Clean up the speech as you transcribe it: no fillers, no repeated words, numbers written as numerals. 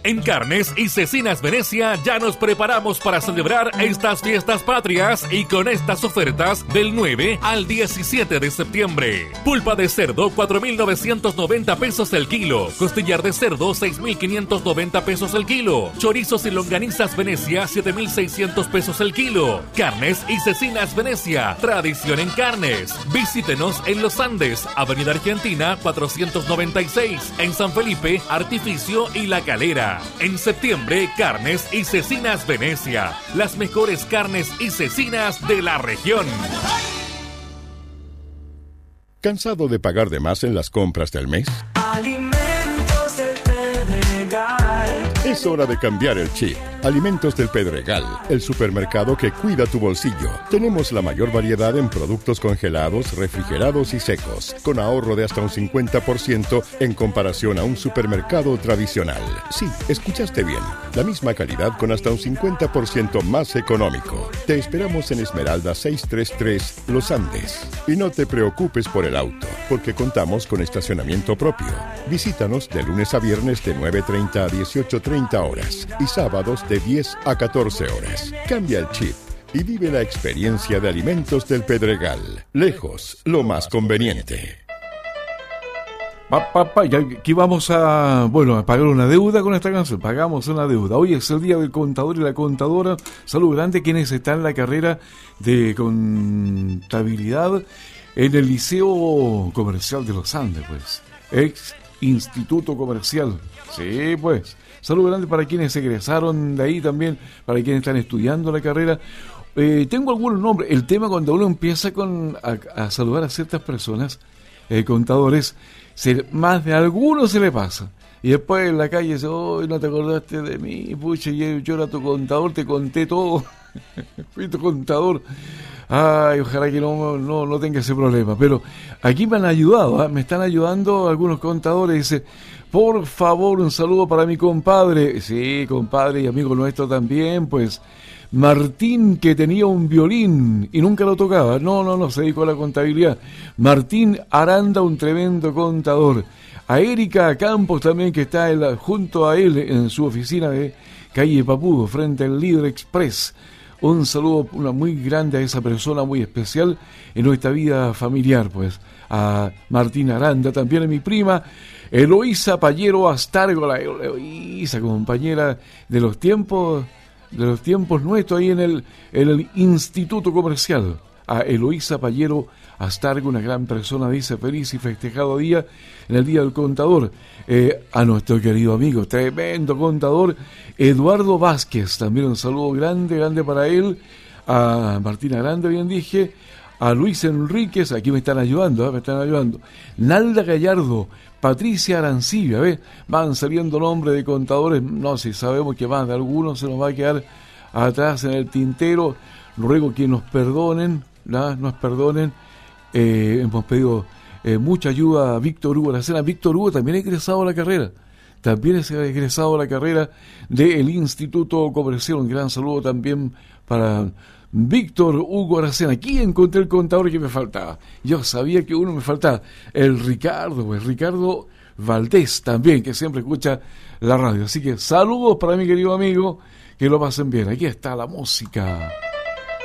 En Carnes y Cecinas Venecia ya nos preparamos para celebrar estas fiestas patrias y con estas ofertas del 9 al 17 de septiembre. Pulpa de cerdo 4.990 pesos el kilo. Costillar de cerdo 6.590 pesos el kilo. Chorizos y longanizas Venecia 7.600 pesos el kilo. Carnes y Cecinas Venecia, tradición en carnes. Visítenos en Los Andes, Avenida Argentina 496, en San Felipe, Artificio y La Calera. En septiembre, Carnes y Cecinas Venecia, las mejores carnes y cecinas de la región. ¿Cansado de pagar de más en las compras del mes? Alimentos del Pedregal. Es hora de cambiar el chip. Alimentos del Pedregal, el supermercado que cuida tu bolsillo. Tenemos la mayor variedad en productos congelados, refrigerados y secos, con ahorro de hasta un 50% en comparación a un supermercado tradicional. Sí, escuchaste bien. La misma calidad con hasta un 50% más económico. Te esperamos en Esmeralda 633, Los Andes. Y no te preocupes por el auto, porque contamos con estacionamiento propio. Visítanos de lunes a viernes de 9:30 a 18:30 horas y sábados de 10 a 14 horas. Cambia el chip y vive la experiencia de Alimentos del Pedregal. Lejos, lo más conveniente. Ya aquí vamos a pagar una deuda con esta canción. Pagamos una deuda. Hoy es el día del contador y la contadora. Salud grande quienes están en la carrera de contabilidad en el Liceo Comercial de los Andes, pues. Ex Instituto Comercial. Sí, pues. Salud grande para quienes egresaron de ahí también, para quienes están estudiando la carrera. Tengo algunos nombres. El tema cuando uno empieza a saludar a ciertas personas, contadores, más de algunos se le pasa. Y después en la calle dice, no te acordaste de mí, pucha, yo era tu contador, te conté todo. Fui tu contador. Ay, ojalá que no tenga ese problema. Pero aquí me han ayudado, me están ayudando algunos contadores. Dice, por favor, un saludo para mi compadre. Sí, compadre y amigo nuestro también, pues. Martín, que tenía un violín y nunca lo tocaba. No, se dedicó a la contabilidad. Martín Aranda, un tremendo contador. A Erika Campos también, que está junto a él en su oficina de calle Papudo, frente al Líder Express. Un saludo muy grande a esa persona muy especial en nuestra vida familiar, pues. A Martín Aranda, también a mi prima Eloísa Pallero Astargo, la Eloísa, compañera de los tiempos nuestros ahí en el Instituto Comercial. A Eloísa Pallero Astargo, una gran persona, dice, feliz y festejado día en el Día del Contador. A nuestro querido amigo, tremendo contador, Eduardo Vázquez, también un saludo grande para él. A Martín Aranda, bien dije. A Luis Enríquez, aquí me están ayudando. Nalda Gallardo, Patricia Arancibia, van saliendo nombres de contadores. No sé, sabemos que más de algunos se nos va a quedar atrás en el tintero. Ruego que nos perdonen, nos perdonen. Hemos pedido mucha ayuda a Víctor Hugo Aracena. Víctor Hugo también ha egresado a la carrera. También se ha egresado a la carrera del Instituto Comercial. Un gran saludo también para Víctor Hugo Aracena. Aquí encontré el contador que me faltaba. Yo sabía que uno me faltaba. El Ricardo Valdés también, que siempre escucha la radio. Así que saludos para mi querido amigo. Que lo pasen bien. Aquí está la música.